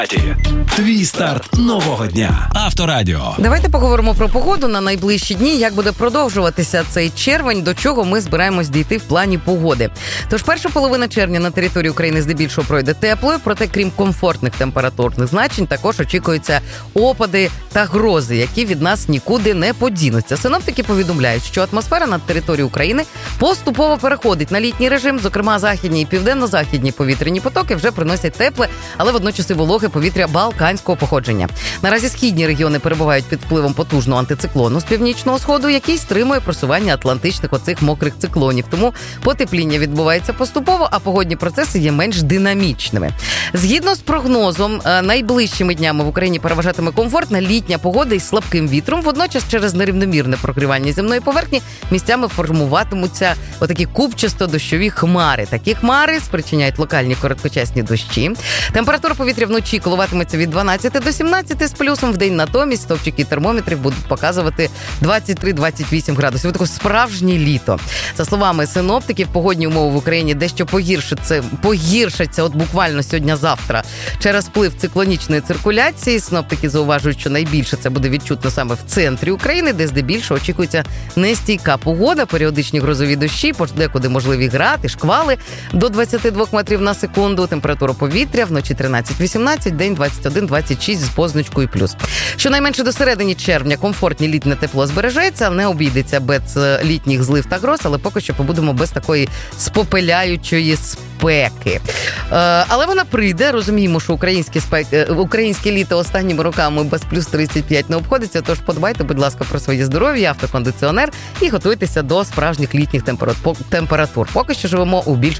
Твій старт нового дня. Авторадіо. Давайте поговоримо про погоду на найближчі дні, як буде продовжуватися цей червень, до чого ми збираємось дійти в плані погоди. Тож перша половина червня на території України здебільшого пройде теплою, проте крім комфортних температурних значень, також очікуються опади та грози, які від нас нікуди не подінуться. Синоптики повідомляють, що атмосфера над територією України поступово переходить на літній режим, зокрема західні і південно-західні повітряні потоки вже приносять тепле, але водночас і вологе повітря балканського походження. Наразі східні регіони перебувають під впливом потужного антициклону з північного сходу, який стримує просування атлантичних оцих мокрих циклонів. Тому потепління відбувається поступово, а погодні процеси є менш динамічними. Згідно з прогнозом, найближчими днями в Україні переважатиме комфортна літня погода із слабким вітром. Водночас через нерівномірне прогрівання земної поверхні місцями формуватимуться отакі купчасто-дощові хмари. Такі хмари спричиняють локальні короткочасні дощі. Температура повітря вночі коливатиметься від 12 до 17 з плюсом. В день натомість стовпчики термометрів будуть показувати 23-28 градусів. Таке справжнє літо. За словами синоптиків, погодні умови в Україні дещо погіршаться от буквально сьогодні-завтра через вплив циклонічної циркуляції. Синоптики зауважують, що найбільше це буде відчутно саме в центрі України, де здебільшого очікується нестійка погода, періодичні грозові дощі, подекуди можливі град і шквали до 22 метрів на секунду. Температура повітря вночі 13-18, день 21-26 з позначкою плюс. Щонайменше до середини червня комфортні літнє тепло збережеться, не обійдеться без літніх злив та гроз, але поки що побудемо без такої спопиляючої спеки. Але вона прийде, розуміємо, що українське літо останніми роками без плюс 35 не обходиться, тож подбайте, будь ласка, про своє здоров'я, автокондиціонер і готуйтеся до справжніх літніх температур. Поки що живемо у більш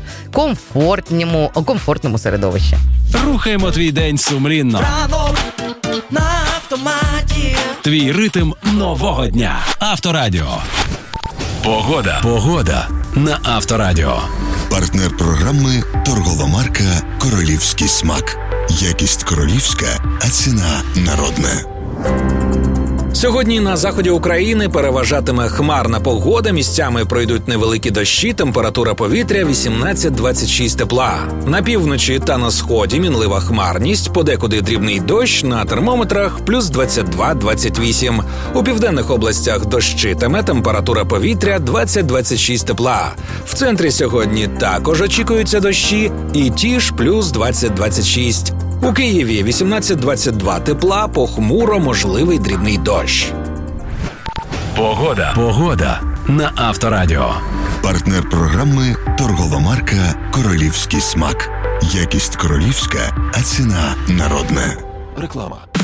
комфортному середовищі. Рухаємо твій день сумлінно. Ранок на автоматі. Твій ритм нового дня. Авторадіо. Погода на Авторадіо. Партнер програми торгова марка «Королівський смак». Якість королівська, а ціна народна. Сьогодні на заході України переважатиме хмарна погода, місцями пройдуть невеликі дощі, температура повітря 18-26 тепла. На півночі та на сході мінлива хмарність, подекуди дрібний дощ, на термометрах плюс 22-28. У південних областях дощитиме, температура повітря 20-26 тепла. В центрі сьогодні також очікуються дощі і ті ж плюс 20-26. У Києві 18-22 тепла, похмуро, можливий дрібний дощ. Погода на Авторадіо. Партнер програми торгова марка «Королівський смак». Якість королівська, а ціна народна. Реклама.